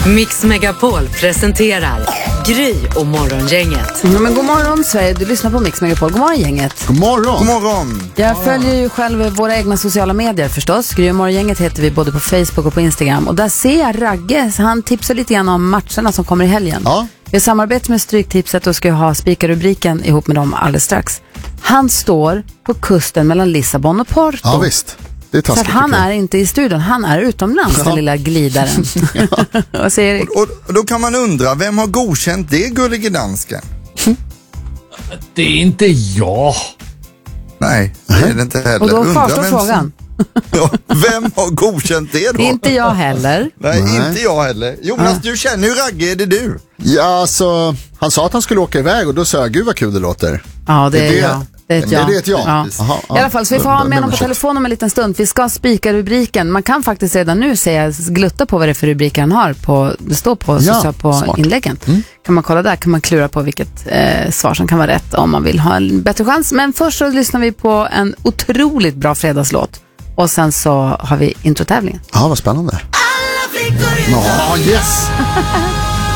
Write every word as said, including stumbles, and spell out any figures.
Mix Megapol presenterar Gry och Morgongänget. Ja, men god morgon Sverige, du lyssnar på Mix Megapol. God morgon gänget. God morgon. God morgon. Jag följer ju själv våra egna sociala medier förstås. Gry och Morgongänget heter vi både på Facebook och på Instagram. Och där ser jag Ragge, han tipsar lite grann om matcherna som kommer i helgen. Ja. Vi har samarbete med Stryktipset och ska ha spikarrubriken ihop med dem alldeles strax. Han står på kusten mellan Lissabon och Porto. Ja visst. Det är så taskigt, att han tycker jag. är inte i studion, han är utomlands, Ja. den lilla glidaren. Vad säger Erik? Och, och då kan man undra, vem har godkänt det, gullige dansken? Det är inte jag. Nej, det är det inte heller. Och då Undra kvarstår vem frågan. Som, ja, vem har godkänt det då? Det är inte jag heller. Nej, Nej. inte jag heller. Jonas, Ah. du känner ju Ragge, är det du? Ja, alltså, han sa att han skulle åka iväg och då sa jag, gud vad kul det låter. Ja, det är, Är det- jag. Det är ett det är jag. det ett jag. Ja. Aha, ja. I alla fall, så vi får Då- ha då- med honom nummer på sex. telefon om en liten stund. Vi ska spika rubriken. Man kan faktiskt redan nu säga, glutta på vad det är för rubriker han har. På, det står på, Ja, så står på smart. inläggen. Mm. Kan man kolla där, kan man klura på vilket eh, svar som kan vara rätt om man vill ha en bättre chans. Men först så lyssnar vi på en otroligt bra fredagslåt. Och sen så har vi introtävlingen. Ja, vad spännande. Ja, yes.